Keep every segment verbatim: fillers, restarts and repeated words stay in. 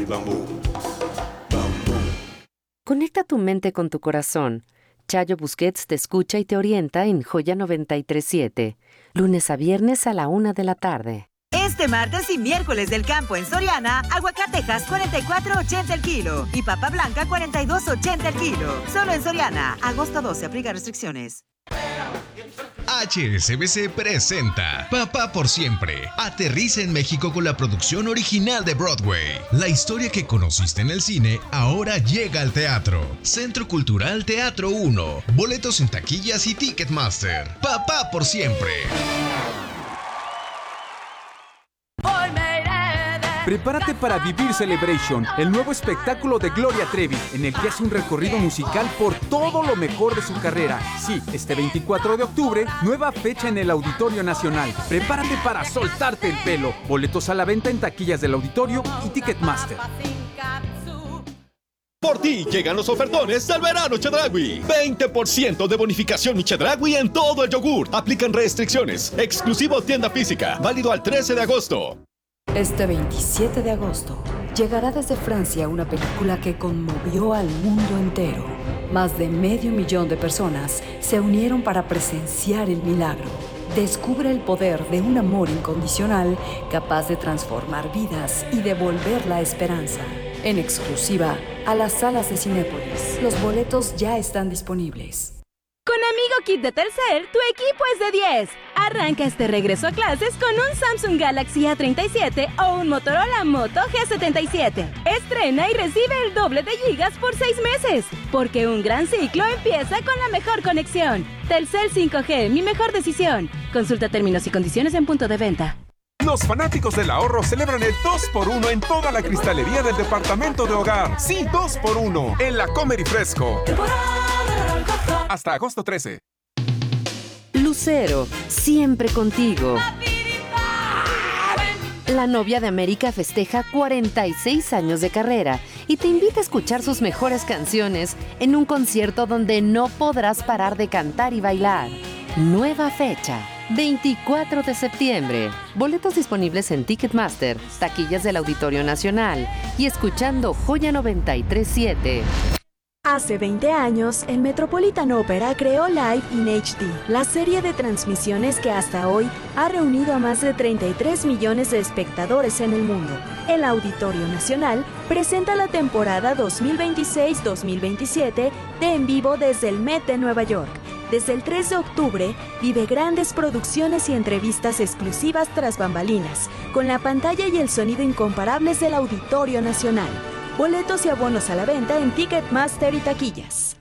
bambú. Bambú. Conecta tu mente con tu corazón. Chayo Busquets te escucha y te orienta en Joya noventa y tres punto siete. Lunes a viernes a la una de la tarde. Este martes y miércoles del campo en Soriana, aguacatejas cuarenta y cuatro ochenta el kilo y papa blanca cuarenta y dos ochenta el kilo. Solo en Soriana. Agosto doce, aplica restricciones. H S B C presenta Papá por Siempre. Aterriza en México con la producción original de Broadway. La historia que conociste en el cine ahora llega al teatro. Centro Cultural Teatro uno. Boletos en taquillas y Ticketmaster. Papá por Siempre. Prepárate para vivir Celebration, el nuevo espectáculo de Gloria Trevi, en el que hace un recorrido musical por todo lo mejor de su carrera. Sí, este veinticuatro de octubre, nueva fecha en el Auditorio Nacional. Prepárate para soltarte el pelo. Boletos a la venta en taquillas del Auditorio y Ticketmaster. Por ti llegan los ofertones del verano Chedraui. veinte por ciento de bonificación mi Chedraui en todo el yogur. Aplican restricciones. Exclusivo tienda física. Válido al trece de agosto. Este veintisiete de agosto llegará desde Francia una película que conmovió al mundo entero. Más de medio millón de personas se unieron para presenciar el milagro. Descubre el poder de un amor incondicional capaz de transformar vidas y devolver la esperanza. En exclusiva a las salas de Cinépolis. Los boletos ya están disponibles. Con Amigo Kit de Telcel, tu equipo es de diez. Arranca este regreso a clases con un Samsung Galaxy A treinta y siete o un Motorola Moto G setenta y siete. Estrena y recibe el doble de gigas por seis meses. Porque un gran ciclo empieza con la mejor conexión. Telcel cinco G, mi mejor decisión. Consulta términos y condiciones en punto de venta. Los fanáticos del ahorro celebran el dos por uno en toda la cristalería del departamento de hogar. Sí, dos por uno en la Comer y Fresco. Hasta agosto trece. Lucero, siempre contigo. La novia de América festeja cuarenta y seis años de carrera y te invita a escuchar sus mejores canciones en un concierto donde no podrás parar de cantar y bailar. Nueva fecha, veinticuatro de septiembre. Boletos disponibles en Ticketmaster, taquillas del Auditorio Nacional y escuchando Joya noventa y tres punto siete. Hace veinte años, el Metropolitan Opera creó Live in H D, la serie de transmisiones que hasta hoy ha reunido a más de treinta y tres millones de espectadores en el mundo. El Auditorio Nacional presenta la temporada dos mil veintiséis dos mil veintisiete de En Vivo desde el Met de Nueva York. Desde el tres de octubre, vive grandes producciones y entrevistas exclusivas tras bambalinas, con la pantalla y el sonido incomparables del Auditorio Nacional. Boletos y abonos a la venta en Ticketmaster y taquillas.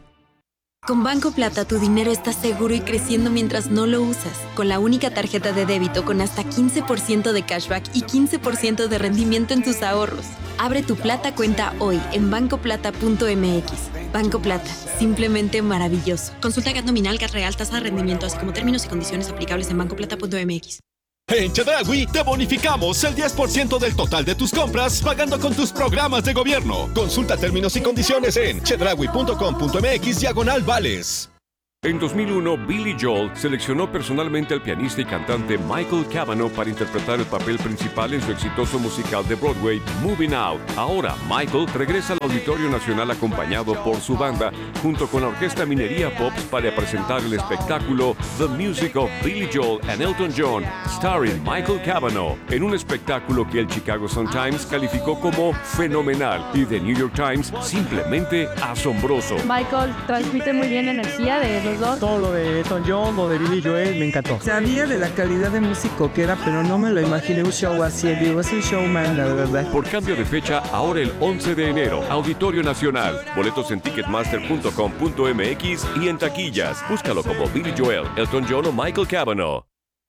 Con Banco Plata tu dinero está seguro y creciendo mientras no lo usas. Con la única tarjeta de débito con hasta quince por ciento de cashback y quince por ciento de rendimiento en tus ahorros. Abre tu Plata cuenta hoy en banco plata punto m x. Banco Plata, simplemente maravilloso. Consulta G A T nominal, G A T real, tasa de rendimiento, así como términos y condiciones aplicables en banco plata punto m x. En Chedraui te bonificamos el diez por ciento del total de tus compras pagando con tus programas de gobierno. Consulta términos y condiciones en chedraui punto com punto m x diagonal vales. En dos mil uno, Billy Joel seleccionó personalmente al pianista y cantante Michael Cavanaugh para interpretar el papel principal en su exitoso musical de Broadway, Moving Out. Ahora, Michael regresa al Auditorio Nacional acompañado por su banda, junto con la Orquesta Minería Pops para presentar el espectáculo The Music of Billy Joel and Elton John, starring Michael Cavanaugh, en un espectáculo que el Chicago Sun-Times calificó como fenomenal y The New York Times simplemente asombroso. Michael transmite muy bien energía de los dos. Todo lo de Elton John, lo de Billy Joel, me encantó. Sabía de la calidad de músico que era, pero no me lo imaginé un show así. Digo, es un showman, la verdad. Por cambio de fecha, ahora el once de enero, Auditorio Nacional. Boletos en ticketmaster punto com punto m x y en taquillas. Búscalo como Billy Joel, Elton John o Michael Cavanaugh.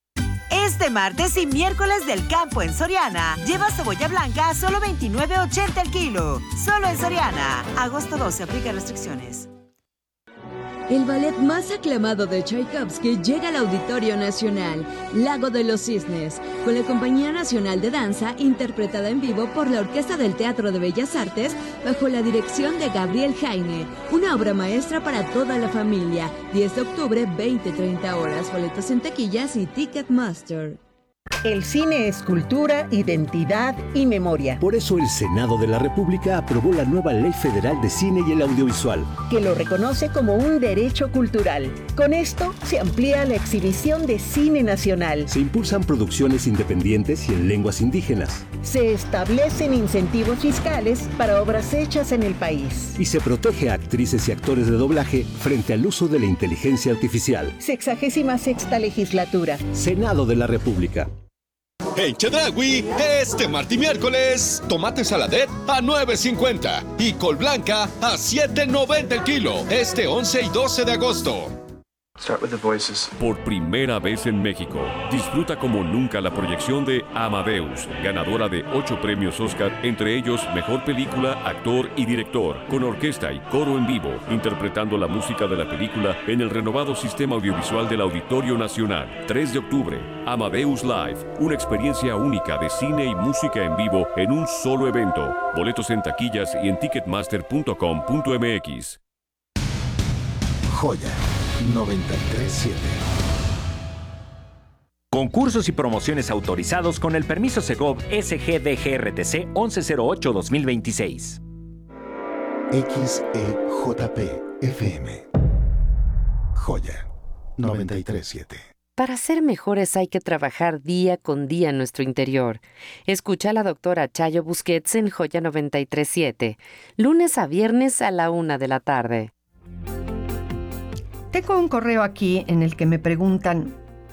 Este martes y miércoles del campo en Soriana, lleva cebolla blanca a solo veintinueve ochenta el kilo. Solo en Soriana. Agosto doce, aplica restricciones. El ballet más aclamado de Tchaikovsky llega al Auditorio Nacional, Lago de los Cisnes, con la Compañía Nacional de Danza, interpretada en vivo por la Orquesta del Teatro de Bellas Artes, bajo la dirección de Gabriel Jaime. Una obra maestra para toda la familia. diez de octubre, veinte treinta horas. Boletos en taquillas y Ticketmaster. El cine es cultura, identidad y memoria. Por eso el Senado de la República aprobó la nueva Ley Federal de Cine y el Audiovisual, que lo reconoce como un derecho cultural. Con esto se amplía la exhibición de cine nacional. Se impulsan producciones independientes y en lenguas indígenas. Se establecen incentivos fiscales para obras hechas en el país. Y se protege a actrices y actores de doblaje frente al uso de la inteligencia artificial. Sexagésima sexta legislatura. Senado de la República. En Chedraui, este martes y miércoles, tomate saladet a nueve cincuenta y col blanca a siete noventa el kilo, este once y doce de agosto. Por primera vez en México, disfruta como nunca la proyección de Amadeus, ganadora de ocho premios Oscar, entre ellos Mejor Película, Actor y Director, con orquesta y coro en vivo, interpretando la música de la película en el renovado sistema audiovisual del Auditorio Nacional. tres de octubre, Amadeus Live, una experiencia única de cine y música en vivo en un solo evento. Boletos en taquillas y en ticketmaster punto com punto m x. Joya noventa y tres punto siete. Concursos y promociones autorizados con el permiso Segov S G D G R T C once cero ocho dos mil veintiséis. X E J P F M. Joya noventa y tres punto siete. Para ser mejores hay que trabajar día con día en nuestro interior. Escucha a la doctora Chayo Busquets en Joya noventa y tres punto siete, lunes a viernes a la una de la tarde. Tengo un correo aquí en el que me preguntan,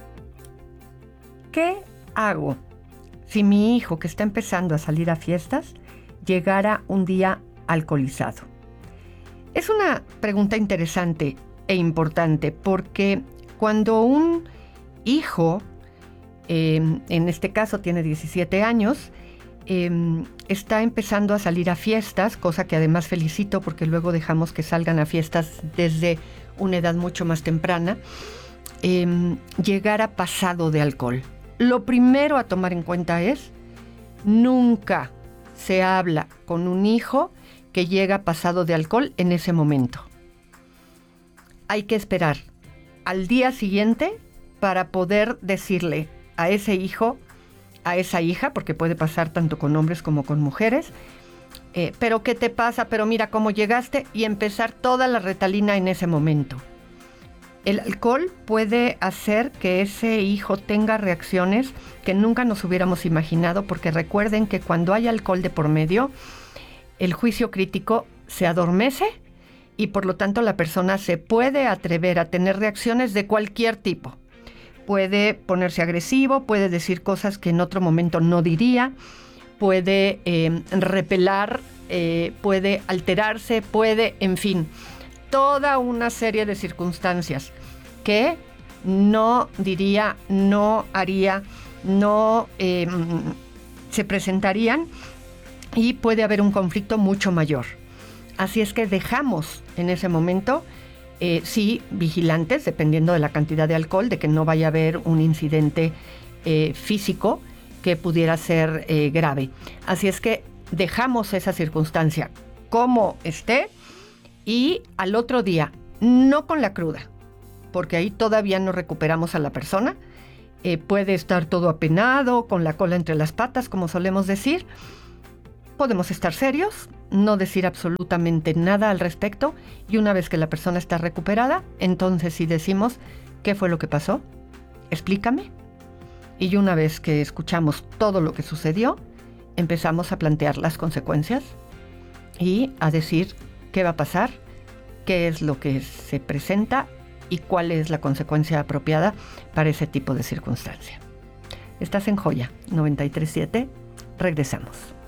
¿qué hago si mi hijo que está empezando a salir a fiestas llegara un día alcoholizado? Es una pregunta interesante e importante porque cuando un hijo, eh, en este caso tiene diecisiete años, eh, está empezando a salir a fiestas, cosa que además felicito porque luego dejamos que salgan a fiestas desde una edad mucho más temprana, eh, llegara pasado de alcohol. Lo primero a tomar en cuenta es, nunca se habla con un hijo que llega pasado de alcohol en ese momento. Hay que esperar al día siguiente para poder decirle a ese hijo, a esa hija, porque puede pasar tanto con hombres como con mujeres, eh, pero ¿qué te pasa? Pero mira cómo llegaste, y empezar toda la retalina en ese momento. El alcohol puede hacer que ese hijo tenga reacciones que nunca nos hubiéramos imaginado, porque recuerden que cuando hay alcohol de por medio, el juicio crítico se adormece y por lo tanto la persona se puede atrever a tener reacciones de cualquier tipo. Puede ponerse agresivo, puede decir cosas que en otro momento no diría, puede eh, repelar, eh, puede alterarse, puede, en fin, toda una serie de circunstancias que no diría, no haría, no eh, se presentarían, y puede haber un conflicto mucho mayor. Así es que dejamos en ese momento, eh, sí, vigilantes, dependiendo de la cantidad de alcohol, de que no vaya a haber un incidente eh, físico que pudiera ser eh, grave. Así es que dejamos esa circunstancia como esté, y al otro día, no con la cruda, porque ahí todavía no recuperamos a la persona. Eh, puede estar todo apenado, con la cola entre las patas, como solemos decir. Podemos estar serios, no decir absolutamente nada al respecto, y una vez que la persona está recuperada, entonces sí decimos, ¿qué fue lo que pasó? Explícame. Y una vez que escuchamos todo lo que sucedió, empezamos a plantear las consecuencias y a decir qué va a pasar, qué es lo que se presenta y cuál es la consecuencia apropiada para ese tipo de circunstancia. Estás en Joya noventa y tres punto siete. Regresamos.